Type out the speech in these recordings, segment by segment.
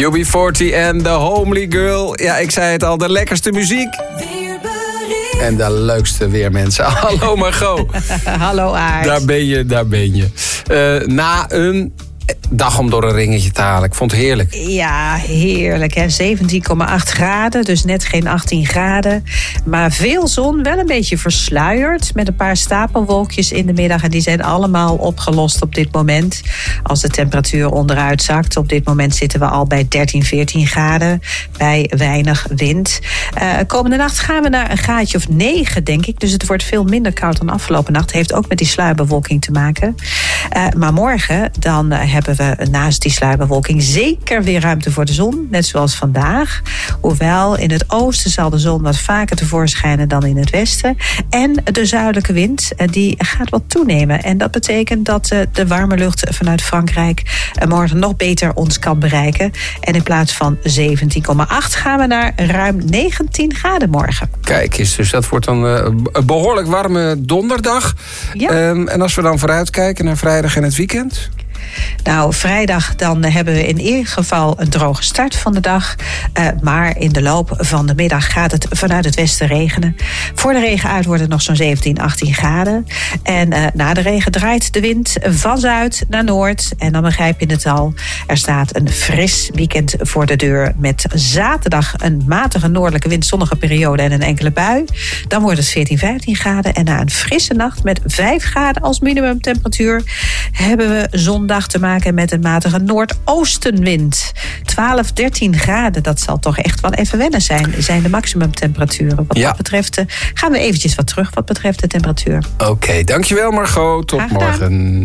UB40 en The Homely Girl. Ja, ik zei het al, de lekkerste muziek. En de leukste weer, mensen. Hallo Margot. Hallo Aart. Daar ben je. Na een dag om door een ringetje te halen. Ik vond het heerlijk. Ja, heerlijk. Hè? 17,8 graden, dus net geen 18 graden. Maar veel zon, wel een beetje versluierd. Met een paar stapelwolkjes in de middag. En die zijn allemaal opgelost op dit moment. Als de temperatuur onderuit zakt. Op dit moment zitten we al bij 13, 14 graden. Bij weinig wind. Komende nacht gaan we naar een graadje of 9, denk ik. Dus het wordt veel minder koud dan afgelopen nacht. Heeft ook met die sluierbewolking te maken. Maar morgen dan hebben we naast die sluierbewolking zeker weer ruimte voor de zon. Net zoals vandaag. Hoewel in het oosten zal de zon wat vaker tevoorschijnen dan in het westen. En de zuidelijke wind die gaat wat toenemen. En dat betekent dat de warme lucht vanuit Frankrijk morgen nog beter ons kan bereiken. En in plaats van 17,8 gaan we naar ruim 19 graden morgen. Kijk eens, dus dat wordt dan een behoorlijk warme donderdag. Ja. En als we dan vooruitkijken naar vrijdag en het weekend? Nou, vrijdag dan hebben we in ieder geval een droge start van de dag. Maar in de loop van de middag gaat het vanuit het westen regenen. Voor de regen uit wordt het nog zo'n 17, 18 graden. En na de regen draait de wind van zuid naar noord. En dan begrijp je het al. Er staat een fris weekend voor de deur. Met zaterdag een matige noordelijke wind, zonnige periode en een enkele bui. Dan wordt het 14, 15 graden. En na een frisse nacht met 5 graden als minimumtemperatuur hebben we zondag te maken met een matige noordoostenwind. 12, 13 graden, dat zal toch echt wel even wennen zijn de maximumtemperaturen. Wat dat betreft gaan we eventjes wat terug wat betreft de temperatuur. Oké, dankjewel Margot. Tot morgen.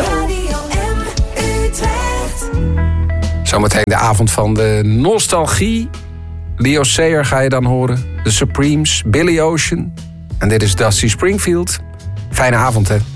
Zometeen de avond van de nostalgie. Leo Sayer ga je dan horen. The Supremes, Billy Ocean. En dit is Dusty Springfield. Fijne avond, hè.